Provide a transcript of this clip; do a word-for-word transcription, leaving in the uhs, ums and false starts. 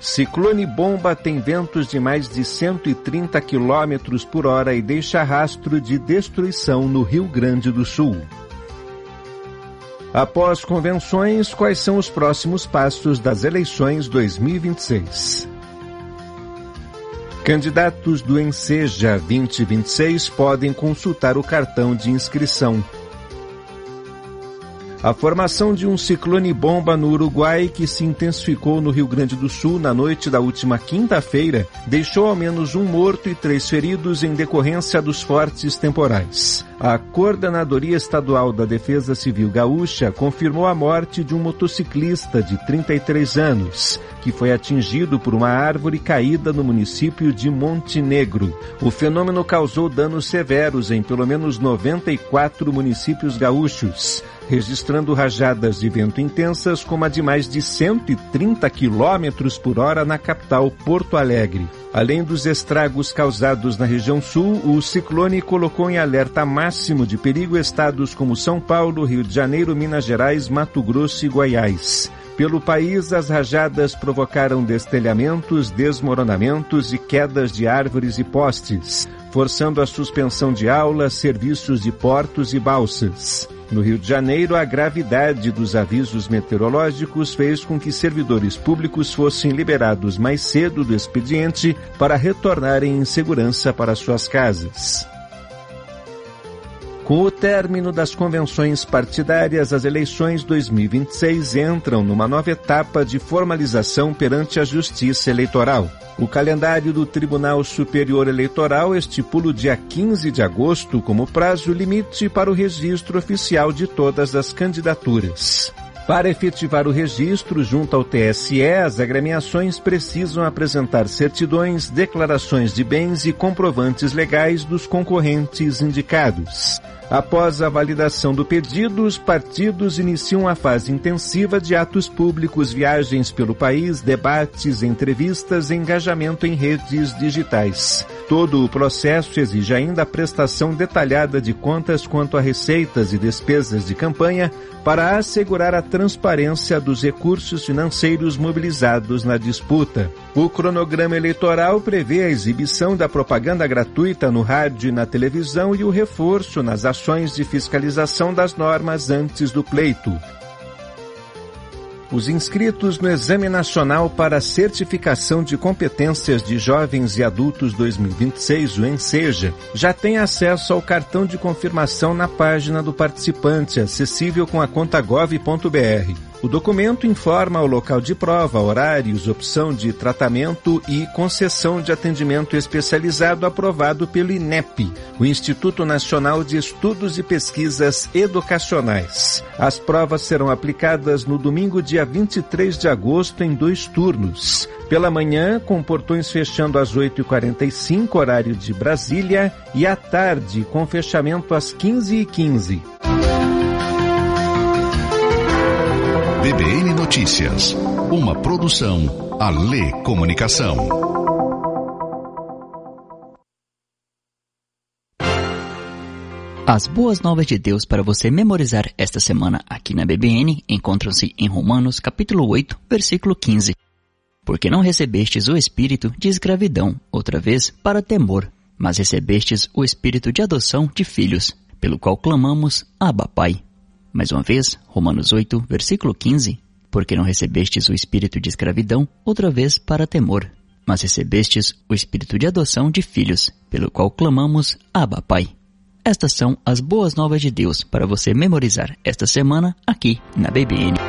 Ciclone bomba tem ventos de mais de cento e trinta quilômetros por hora e deixa rastro de destruição no Rio Grande do Sul. Após convenções, quais são os próximos passos das eleições dois mil e vinte e seis? Candidatos do Enseja vinte e vinte e seis podem consultar o cartão de inscrição. A formação de um ciclone bomba no Uruguai, que se intensificou no Rio Grande do Sul na noite da última quinta-feira, deixou ao menos um morto e três feridos em decorrência dos fortes temporais. A Coordenadoria Estadual da Defesa Civil Gaúcha confirmou a morte de um motociclista de trinta e três anos, que foi atingido por uma árvore caída no município de Montenegro. O fenômeno causou danos severos em pelo menos noventa e quatro municípios gaúchos, registrando rajadas de vento intensas como a de mais de cento e trinta quilômetros por hora na capital Porto Alegre. Além dos estragos causados na região sul, o ciclone colocou em alerta máximo de perigo estados como São Paulo, Rio de Janeiro, Minas Gerais, Mato Grosso e Goiás. Pelo país, as rajadas provocaram destelhamentos, desmoronamentos e quedas de árvores e postes, forçando a suspensão de aulas, serviços de portos e balsas. No Rio de Janeiro, a gravidade dos avisos meteorológicos fez com que servidores públicos fossem liberados mais cedo do expediente para retornarem em segurança para suas casas. Com o término das convenções partidárias, as eleições dois mil e vinte e seis entram numa nova etapa de formalização perante a Justiça Eleitoral. O calendário do Tribunal Superior Eleitoral estipula o dia quinze de agosto como prazo limite para o registro oficial de todas as candidaturas. Para efetivar o registro junto ao T S E, as agremiações precisam apresentar certidões, declarações de bens e comprovantes legais dos concorrentes indicados. Após a validação do pedido, os partidos iniciam a fase intensiva de atos públicos, viagens pelo país, debates, entrevistas e engajamento em redes digitais. Todo o processo exige ainda a prestação detalhada de contas quanto a receitas e despesas de campanha para assegurar a transparência dos recursos financeiros mobilizados na disputa. O cronograma eleitoral prevê a exibição da propaganda gratuita no rádio e na televisão e o reforço nas ações de fiscalização das normas antes do pleito. Os inscritos no Exame Nacional para a Certificação de Competências de Jovens e Adultos dois mil e vinte e seis, o Enseja, já têm acesso ao cartão de confirmação na página do participante, acessível com a conta gov ponto br. O documento informa o local de prova, horários, opção de tratamento e concessão de atendimento especializado aprovado pelo I N E P, o Instituto Nacional de Estudos e Pesquisas Educacionais. As provas serão aplicadas no domingo, dia vinte e três de agosto, em dois turnos. Pela manhã, com portões fechando às oito e quarenta e cinco, horário de Brasília, e à tarde, com fechamento às quinze e quinze. B B N Notícias, uma produção Alê Comunicação. As boas novas de Deus para você memorizar esta semana aqui na B B N encontram-se em Romanos capítulo oito, versículo quinze. Porque não recebestes o espírito de escravidão, outra vez, para temor, mas recebestes o espírito de adoção de filhos, pelo qual clamamos, Abba, Pai. Mais uma vez, Romanos oito, versículo quinze. Porque não recebestes o espírito de escravidão, outra vez para temor, mas recebestes o espírito de adoção de filhos, pelo qual clamamos, Abba, Pai. Estas são as boas novas de Deus para você memorizar esta semana aqui na B B N.